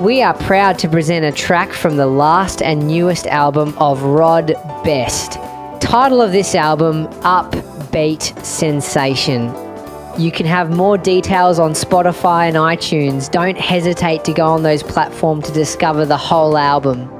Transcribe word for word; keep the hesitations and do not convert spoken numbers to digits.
we are proud to present a track from the last and newest album of Rod Best. Title of this album, Upbeat Sensation. You can have more details on Spotify and iTunes. Don't hesitate to go on those platforms to discover the whole album.